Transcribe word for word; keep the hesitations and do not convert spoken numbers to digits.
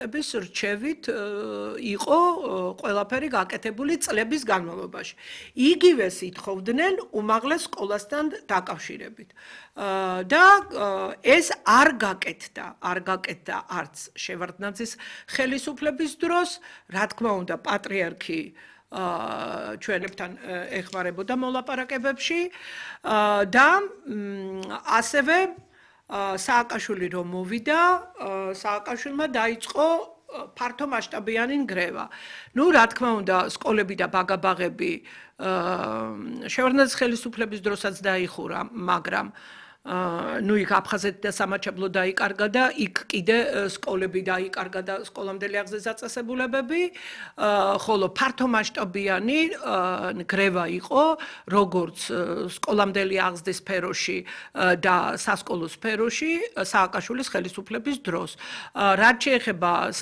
ეს რჩევით იყო ყველაფერი გაკეთებული წლების განმავლობაში. იგივეს ითხოვდნენ უმაღლეს სკოლასთან დაკავშირებით. და ეს არ გაკეთდა, არ გაკეთდა არც შევარდნაძის ხელისუფლების დროს, რა თქმა უნდა, პატრიარქი ჩვენებთან ეხმარებოდა მოლაპარაკებებში და ასევე სააკაშვილი რომ მოვიდა, სააკაშვილმა დაიწყო ფართო მასშტაბიანი ნგრევა. ნუ რა თქმა უნდა, სკოლები და ბაგაბაღები შევარდნაძის ხელისუფლების დროსაც დაიხურა, მაგრამ ნუ იქ აფხაზეთი და სამაჩაბლო დაიკარგა და იქ კიდე სკოლები დაიკარგა და სკოლამდელი აღზრდის დაწესებულებები, ხოლო ფართო მასშტაბიანი ნგრევა იყო, როგორც სკოლამდელი აღზრდის სფეროში და სასკოლო სფეროში, სააკაშვილის ხელისუფლების დროს. რაც შეეხება